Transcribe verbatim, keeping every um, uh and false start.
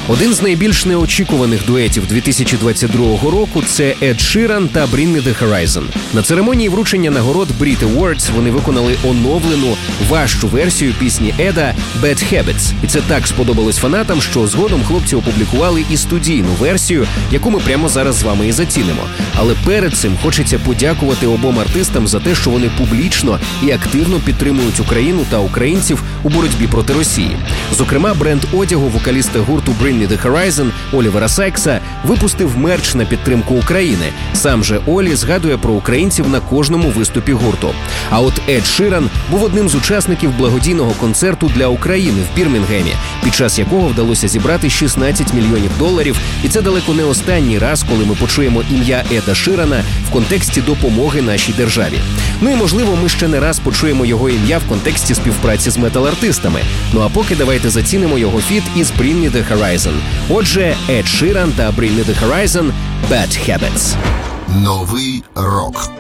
Один з найбільш неочікуваних дуетів дві тисячі двадцять другого року – це Ед Ширан та Bring Me The Horizon. На церемонії вручення нагород Brit Awards вони виконали оновлену, важчу версію пісні Еда «Bad Habits». І це так сподобалось фанатам, що згодом хлопці опублікували і студійну версію, яку ми прямо зараз з вами і зацінимо. Але перед цим хочеться подякувати обом артистам за те, що вони публічно і активно підтримують Україну та українців у боротьбі проти Росії. Зокрема, бренд одягу вокаліста гурту Bring Me The Horizon Олівера Сайкса випустив мерч на підтримку України. Сам же Олі згадує про українців на кожному виступі гурту. А от Ед Ширан був одним з учасників благодійного концерту для України в Бірмінгемі, під час якого вдалося зібрати шістнадцять мільйонів доларів. І це далеко не останній раз, коли ми почуємо ім'я Еда Ширана в контексті допомоги нашій державі. Ну і, можливо, ми ще не раз почуємо його ім'я в контексті співпраці з метал-артистами. Ну а поки давайте зацінимо його фіт із Bring Me The Horizon. Отже, Ед Ширан та Bring Me The Horizon «Bad Habits». Новий рок.